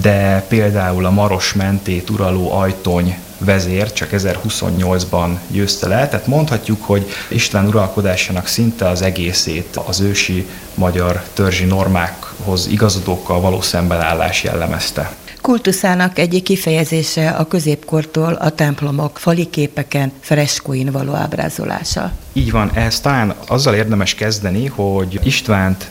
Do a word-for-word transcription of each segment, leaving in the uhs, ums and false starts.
de például a Maros mentét uraló Ajtony vezér csak ezerhuszonnyolcban győzte le, tehát mondhatjuk, hogy István uralkodásának szinte az egészét az ősi magyar törzsi normákhoz igazodókkal való szembenállás jellemezte. Kultuszának egyik kifejezése a középkortól a templomok fali képeken, freskóin való ábrázolása. Így van, ehhez talán azzal érdemes kezdeni, hogy Istvánt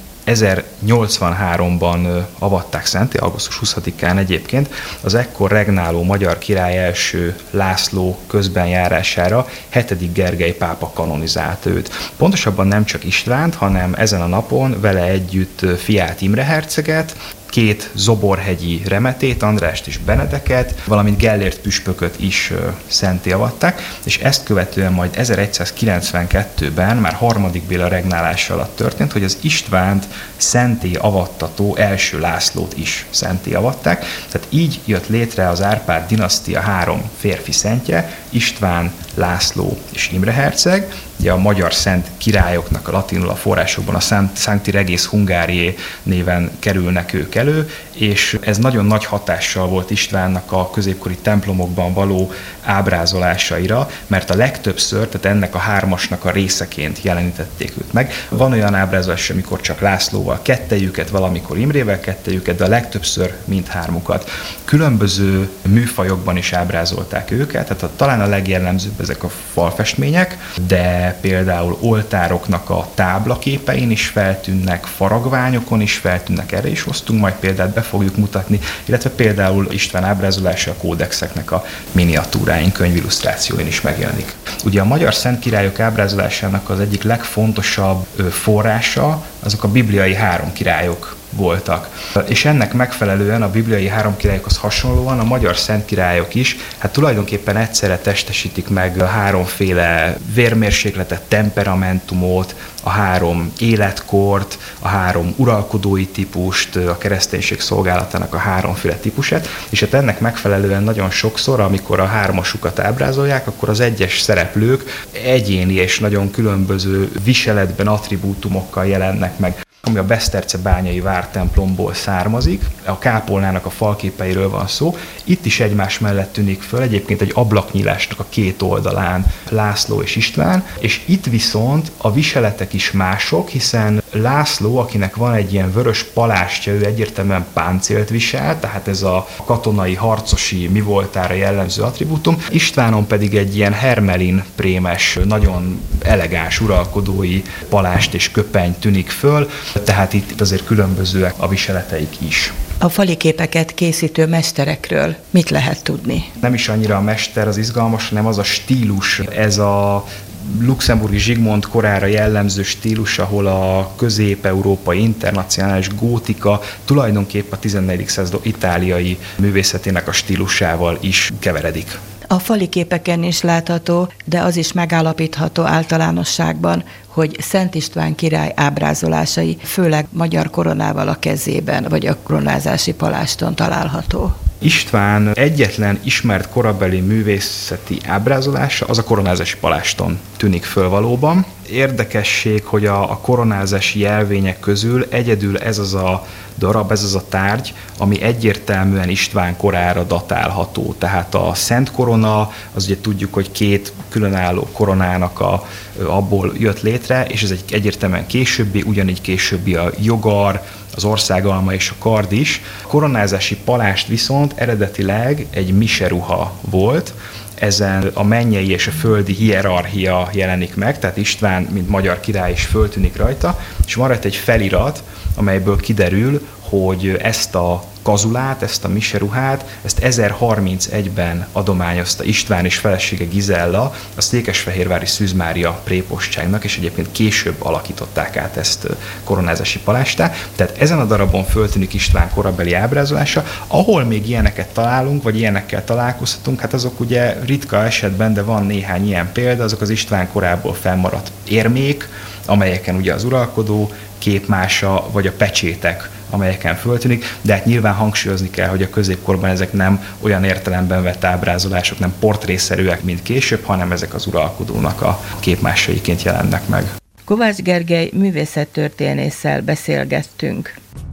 ezernyolcvanháromban avatták szenté, augusztus huszadikán egyébként, az ekkor regnáló magyar király első László közbenjárására hetedik Gergely pápa kanonizálta őt. Pontosabban nem csak Istvánt, hanem ezen a napon vele együtt fiát Imre herceget, két zoborhegyi Remetét, Andrást és Benedeket, valamint Gellért püspököt is szenté avatták, és ezt követően majd ezeregyszázkilencvenkettőben, már harmadik Béla regnálása alatt történt, hogy az Istvánt szenté avattató első Lászlót is szenté avatták. Tehát így jött létre az Árpád dinasztia három férfi szentje, István, László és Imre herceg. Ugye a magyar szent királyoknak a latinul a forrásokban a Sancti Regis Hungariae néven kerülnek ők elő, és ez nagyon nagy hatással volt Istvánnak a középkori templomokban való ábrázolásaira, mert a legtöbbször, tehát ennek a hármasnak a részeként jelenítették őt meg. Van olyan ábrázolás, amikor csak Lászlóval kettejüket, valamikor Imrével kettejüket, de a legtöbbször mindhármukat. Különböző műfajokban is ábrázolták őket, tehát a, talán a legjellemzőbb ezek a falfestmények, de például oltároknak a táblaképein is feltűnnek, faragványokon is feltűnnek, erre is hoztunk majd példát, be fogjuk mutatni, illetve például István ábrázolása a kódexeknek a miniatúráin, könyvillusztrációin is megjelenik. Ugye a magyar szent királyok ábrázolásának az egyik legfontosabb forrása azok a bibliai három királyok voltak. És ennek megfelelően a bibliai három királyokhoz hasonlóan a magyar szent királyok is, hát tulajdonképpen egyszerre testesítik meg a háromféle vérmérsékletet, temperamentumot, a három életkort, a három uralkodói típust, a kereszténység szolgálatának a háromféle típusát, és hát ennek megfelelően nagyon sokszor, amikor a hármasukat ábrázolják, akkor az egyes szereplők egyéni és nagyon különböző viseletben, attribútumokkal jelennek meg, ami a besztercebányai vártemplomból származik, a kápolnának a falképeiről van szó. Itt is egymás mellett tűnik föl, egyébként egy ablaknyílásnak a két oldalán László és István, és itt viszont a viseletek is mások, hiszen László, akinek van egy ilyen vörös palástja, ő egyértelműen páncélt visel, tehát ez a katonai, harcosi, mi voltára jellemző attribútum, Istvánon pedig egy ilyen hermelin prémes, nagyon elegáns uralkodói palást és köpeny tűnik föl, tehát itt azért különbözőek a viseleteik is. A fali képeket készítő mesterekről mit lehet tudni? Nem is annyira a mester az izgalmas, hanem az a stílus, ez a luxemburgi Zsigmond korára jellemző stílus, ahol a közép-európai internacionális gótika tulajdonképpen a tizennegyedik század itáliai művészetének a stílusával is keveredik. A fali képeken is látható, de az is megállapítható általánosságban, hogy Szent István király ábrázolásai főleg magyar koronával a kezében, vagy a koronázási paláston található. István egyetlen ismert korabeli művészeti ábrázolása az a koronázási paláston tűnik föl valóban. Érdekesség, hogy a, a koronázási jelvények közül egyedül ez az a darab, ez az a tárgy, ami egyértelműen István korára datálható. Tehát a Szent Korona, az ugye tudjuk, hogy két különálló koronának a, abból jött létre, és ez egy egyértelműen későbbi, ugyanígy későbbi a jogar, az országalma és a kard is. A koronázási palást viszont eredetileg egy miseruha volt, ezen a mennyei és a földi hierarchia jelenik meg, tehát István, mint magyar király is föltűnik rajta, és van rajta egy felirat, amelyből kiderül, hogy ezt a kazulát, ezt a miseruhát, ezt ezerharmincegyben adományozta István és felesége Gizella a székesfehérvári Szűz Mária prépostságnak, és egyébként később alakították át ezt koronázási palástá. Tehát ezen a darabon föltűnik István korabeli ábrázolása. Ahol még ilyeneket találunk, vagy ilyenekkel találkozhatunk, hát azok ugye ritka esetben, de van néhány ilyen példa, azok az István korából fennmaradt érmék, amelyeken ugye az uralkodó képmása, vagy a pecsétek, amelyeken föltűnik, de hát nyilván hangsúlyozni kell, hogy a középkorban ezek nem olyan értelemben vett ábrázolások, nem portrészerűek, mint később, hanem ezek az uralkodónak a képmásaiként jelennek meg. Kovács Gergely művészettörténésszel beszélgettünk.